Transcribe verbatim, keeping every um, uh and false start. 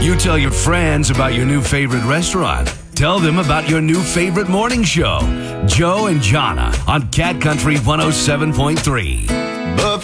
You tell your friends about your new favorite restaurant. Tell them about your new favorite morning show. Joe and Jonna on Cat Country one oh seven point three. But